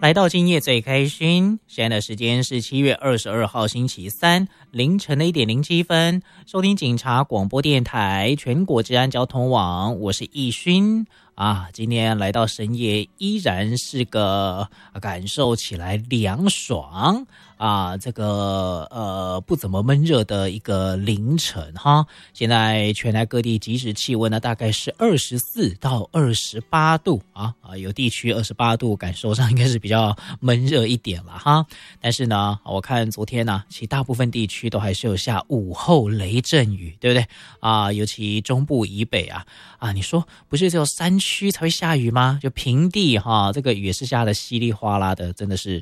来到今夜最开心，现在的时间是7月22号星期三凌晨的1:07，收听警察广播电台全国治安交通网，我是易勋啊。今天来到深夜，依然是个感受起来凉爽啊，这个不怎么闷热的一个凌晨哈。现在全台各地即时气温呢大概是24到28度啊，有地区28度，感受上应该是比较闷热一点了哈。但是呢，我看昨天呢，其实大部分地区都还是有下午后雷阵雨，对不对啊？尤其中部以北啊，你说不是只有山区才会下雨吗？就平地哈，这个雨也是下的稀里哗啦的，真的是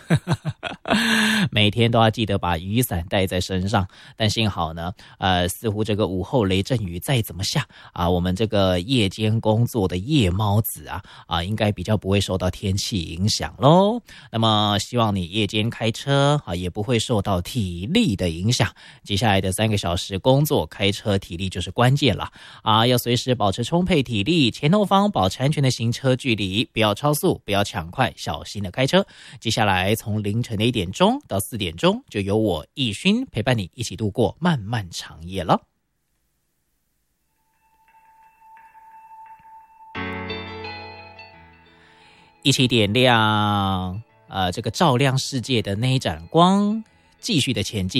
每天都要记得把雨伞带在身上。但幸好呢，似乎这个午后雷阵雨再怎么下啊，我们这个夜间工作的夜猫子应该比较不会受到天气影响咯。那么希望你夜间开车也不会受到体力的影响。接下来的3个小时工作，开车体力就是关键了要随时保持充沛体力，前后方保持安全的行车距离，不要超速，不要抢快，小心的开车。接下来从凌晨的1点钟到4点钟，就由我易勋陪伴你一起度过漫漫长夜了。一起点亮这个照亮世界的那一盏光，继续的前进。